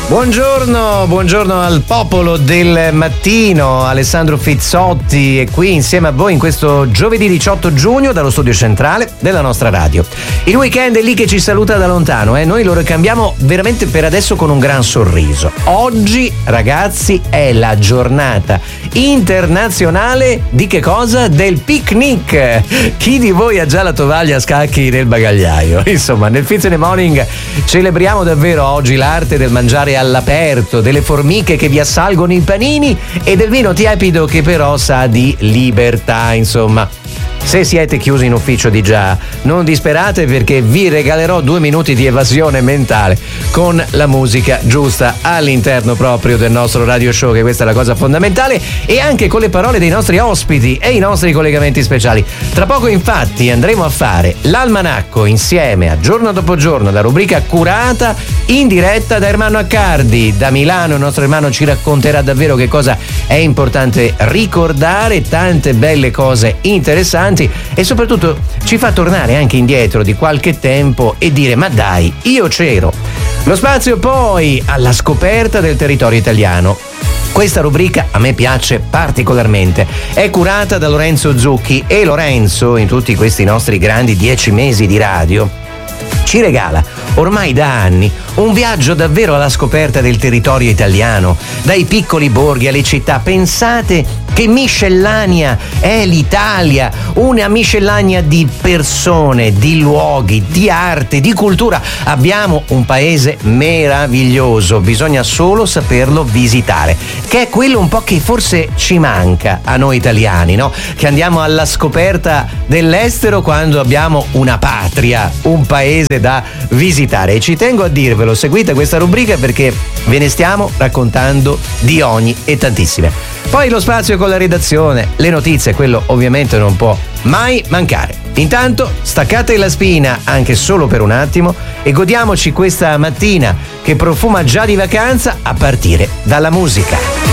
Buongiorno al popolo del mattino, Alessandro Fizzotti è qui insieme a voi in questo giovedì 18 giugno dallo studio centrale della nostra radio. Il weekend è lì che ci saluta da lontano, noi lo ricambiamo veramente per adesso con un gran sorriso. Oggi, ragazzi, è la giornata internazionale di che cosa? Del picnic. Chi di voi ha già la tovaglia a scacchi nel bagagliaio? Insomma, nel Fizz in the Morning celebriamo davvero oggi l'arte del mangiare all'aperto, delle formiche che vi assalgono i panini e del vino tiepido che però sa di libertà, insomma. Se siete chiusi in ufficio di già, non disperate perché vi regalerò 2 minuti di evasione mentale con la musica giusta all'interno proprio del nostro radio show, che questa è la cosa fondamentale, e anche con le parole dei nostri ospiti e i nostri collegamenti speciali. Tra poco infatti andremo a fare l'almanacco insieme a Giorno dopo Giorno, la rubrica curata in diretta da Ermanno Accardi da Milano. Il nostro Ermanno ci racconterà davvero che cosa è importante ricordare, tante belle cose interessanti, e soprattutto ci fa tornare anche indietro di qualche tempo e dire: ma dai, io c'ero. Lo spazio poi alla scoperta del territorio italiano. Questa rubrica a me piace particolarmente, è curata da Lorenzo Zucchi, e Lorenzo, in tutti questi nostri grandi 10 mesi di radio, ci regala ormai da anni un viaggio davvero alla scoperta del territorio italiano, dai piccoli borghi alle città. Pensate che miscellanea è l'Italia, una miscellanea di persone, di luoghi, di arte, di cultura. Abbiamo un paese meraviglioso, bisogna solo saperlo visitare, che è quello un po' che forse ci manca a noi italiani, no? Che andiamo alla scoperta dell'estero quando abbiamo una patria, un paese da visitare. E ci tengo a dirvelo, seguite questa rubrica perché ve ne stiamo raccontando di ogni e tantissime. Poi lo spazio con la redazione, le notizie, quello ovviamente non può mai mancare. Intanto staccate la spina anche solo per un attimo e godiamoci questa mattina che profuma già di vacanza a partire dalla musica.